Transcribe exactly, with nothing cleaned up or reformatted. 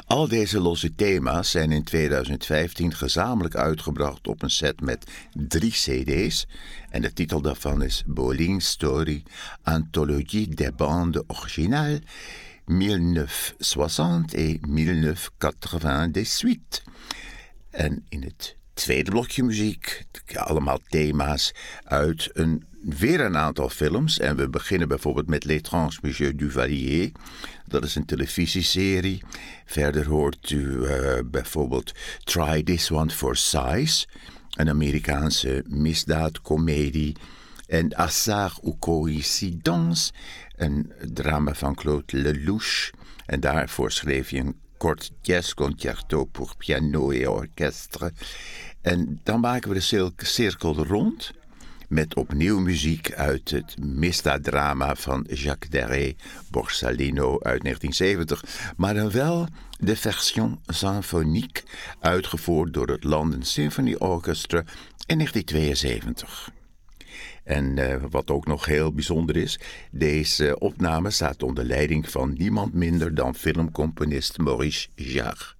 Al deze losse thema's zijn in tweeduizend vijftien gezamenlijk uitgebracht op een set met drie cd's. En de titel daarvan is Bowling Story, Anthologie des bandes originales mille neuf cent zestig et mille neuf cent quatre-vingt-dix-huit. En in het tweede blokje muziek, allemaal thema's uit een, weer een aantal films. En we beginnen bijvoorbeeld met L'étrange Monsieur Duvalier. Dat is een televisieserie. Verder hoort u uh, bijvoorbeeld Try This One for Size, een Amerikaanse misdaadcomedie. En Hasard ou Coïncidence, een drama van Claude Lelouch. En daarvoor schreef hij een kort jazzconcerto pour piano et orchestre. En dan maken we de cirkel rond met opnieuw muziek uit het misdaaddrama van Jacques Deray, Borsalino uit negentien zeventig. Maar dan wel de version symphonique, uitgevoerd door het London Symphony Orchestra in negentien tweeënzeventig. En uh, wat ook nog heel bijzonder is, deze opname staat onder leiding van niemand minder dan filmcomponist Maurice Jarre.